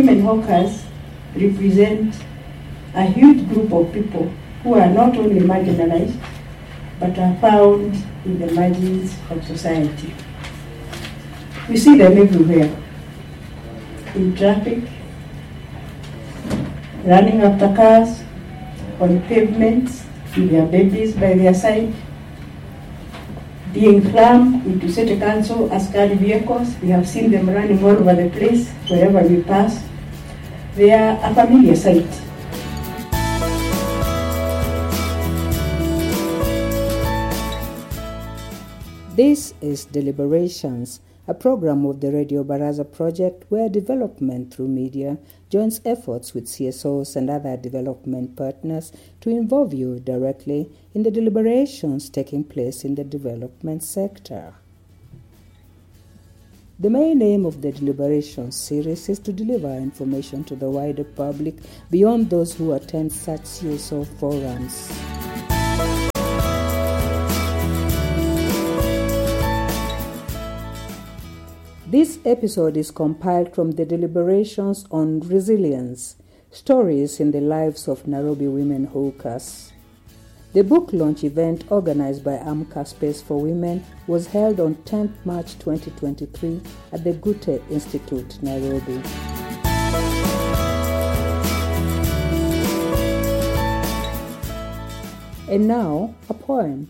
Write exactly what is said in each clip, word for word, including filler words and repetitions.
women hawkers represent a huge group of people who are not only marginalized, but are found in the margins of society. We see them everywhere, in traffic, running after cars, on pavements, with their babies by their side, being crammed into city council askari vehicles. We have seen them running all over the place, wherever we pass. They are a familiar sight. This is Deliberations, a program of the Radio Baraza project where development through media joins efforts with C S Os and other development partners to involve you directly in the deliberations taking place in the development sector. The main aim of the Deliberations series is to deliver information to the wider public beyond those who attend such C S O forums. This episode is compiled from the Deliberations on Resilience, Stories in the Lives of Nairobi Women Hawkers. The book launch event organized by Amka Space for Women was held on tenth March twenty twenty-three at the Goethe Institute, Nairobi. And now, a poem.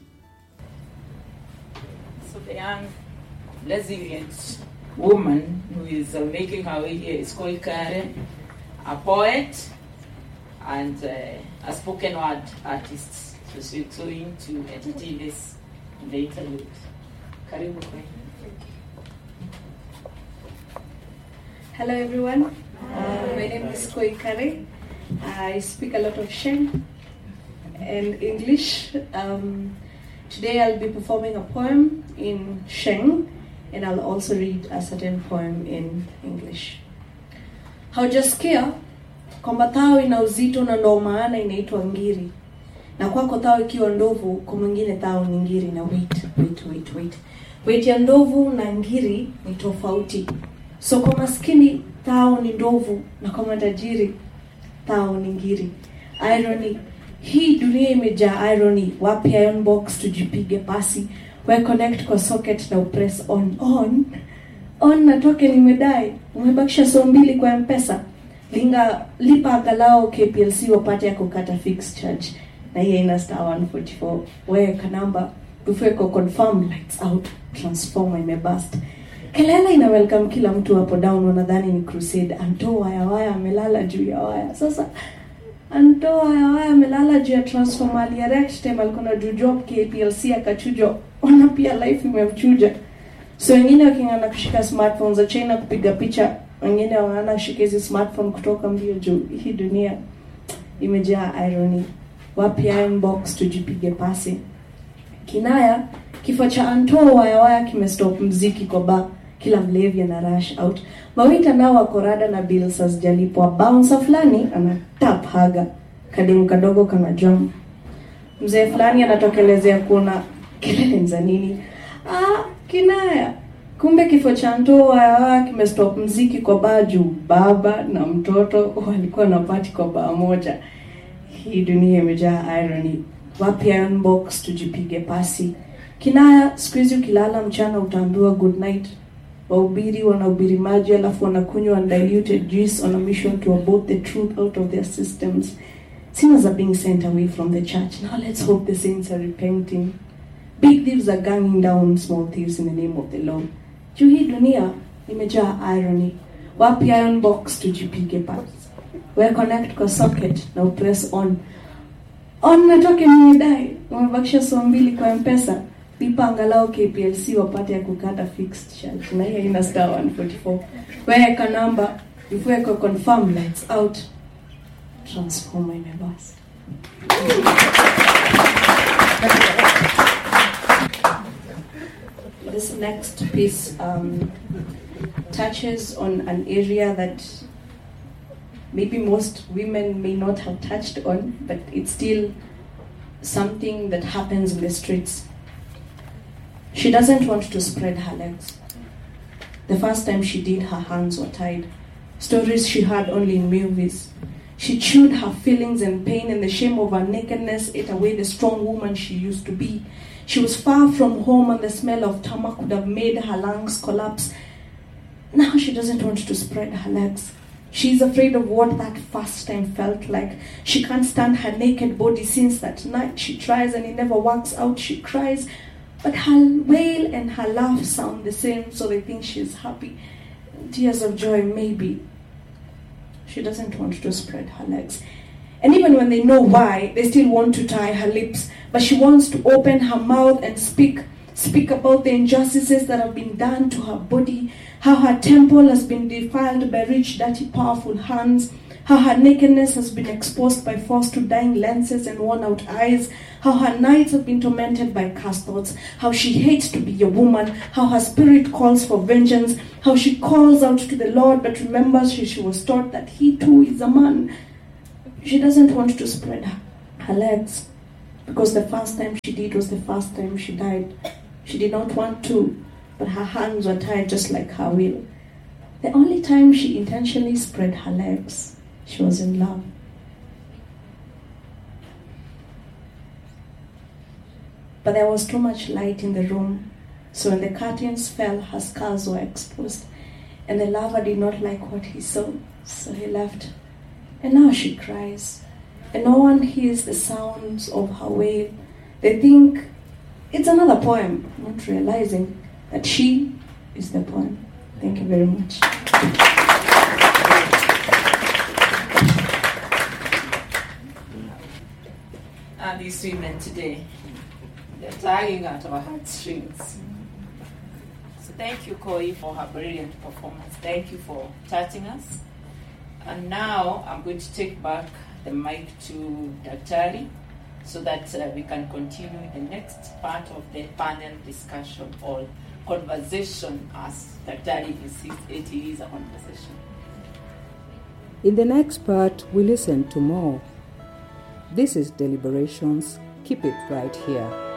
So the young, resilient woman who is uh, making her way here is called Karen, a poet and uh, a spoken word artist. So she's going to entertain us in the interlude. Karibu kwe. Hello everyone, uh, my name is Koi Kare. I speak a lot of Sheng and English. Um, today I'll be performing a poem in Sheng, and I'll also read a certain poem in English. Haujasikia kwamba tao ina uzito na ndo maana inaitwa ngiri. Na kwako tao ikiwa ndovu, kwa mwingine tao ni ngiri. Na wait, wait, wait, wait. Wait ya ndovu na ngiri ni tofauti. So kwa maskini tao ni ndovu, na kwa matajiri tao ni ngiri. Irony. Hii dunia imejaa irony. Wapi iron box tujipige pasi. We connect kwa socket na upress on on on na token imedai. Umebakisha so mbili kwa M-Pesa. Linga lipa angalau K P L C wapate ya kukata fixed charge. Na hii ina star one forty-four. Weka namba before ko confirm lights out, transformer imebust. Kelele ina welcome kila mtu hapo down, wanadhani ni crusade. Anto waya waya amelala juu ya waya. Sasa Anto waya waya amelala juu ya transformer, aliyerect time alikuwa juu job K P L C akachujo. Ona pia life imemchuja. So wengine wakingana kushika smartphones za China kupiga picha, wengine wanaana shika hizi smartphone kutoka mbio juu. Hii dunia imejaa irony. Wapi iron box tujipige pasi. Kinaya, kifo cha Anto waya waya kimestop mziki kwa ba. Kila mlevi ana rush out. Mawita nao wako rada na bills hazijalipwa. Bouncer fulani ana tap haga. Kademu kadogo kana jump. Mzee fulani anatokelezea kuna kelele za nini? Ah, kinaya. Kumbe kifo cha Anto waya waya kimestop mziki kwa ba juu baba na mtoto walikuwa na party kwa ba moja. Hii dunia imejaa irony. Wapi iron box tujipige pasi. Kinaya, squeeze ukilala mchana utaambiwa good night. Wahubiri wanahubiri maji alafu wanakunywa undiluted juice on a mission to abort the truth out of their systems. Sinners are being sent away from the church. Now let's hope the saints are repenting. Big thieves are gunning down small thieves in the name of the Lord. Juu hii dunia imejaa irony. Wapi iron box tujipige pasi. We connect kwa socket na upress on. On na token imedai. Umebakisha so mbili kwa M-Pesa. Lipa angalau K P L C wapate ya kukata fixed charge. Na hii ina star one forty-four. Weka namba. If we can confirm lights out, transformer imebust. This next piece um, touches on an area that maybe most women may not have touched on, but it's still something that happens in the streets. She doesn't want to spread her legs. The first time she did, her hands were tied. stories she heard only in movies. She chewed her feelings and pain, and the shame of her nakedness ate away the strong woman she used to be. She was far from home, and the smell of tarmac would have made her lungs collapse. Now she doesn't want to spread her legs. She's afraid of what that first time felt like. She can't stand her naked body since that night. She tries and it never works out. She cries, but her wail and her laugh sound the same, so they think she's happy. Tears of joy, maybe. She doesn't want to spread her legs. And even when they know why, they still want to tie her lips. But she wants to open her mouth and speak. Speak about the injustices that have been done to her body. How her temple has been defiled by rich, dirty, powerful hands. How her nakedness has been exposed by force to dying lenses and worn-out eyes. How her nights have been tormented by cursed thoughts. How she hates to be a woman. How her spirit calls for vengeance. How she calls out to the Lord, but remembers she, she was taught that he too is a man. She doesn't want to spread her, her legs, because the first time she did was the first time she died. She did not want to, but her hands were tied just like her will. The only time she intentionally spread her legs, she was in love. But there was too much light in the room, so when the curtains fell, her scars were exposed, and the lover did not like what he saw, so he left. And now she cries, and no one hears the sounds of her wail. They think it's another poem, not realizing that she is the poem. Thank you very much. And these women today, they're tugging at our heartstrings. So thank you, Koi, for her brilliant performance. Thank you for touching us. And now I'm going to take back the mic to Daktari so that uh, we can continue the next part of the panel discussion or conversation, as Daktari insists it is a conversation. In the next part, we listen to more. This is Deliberations. Keep it right here.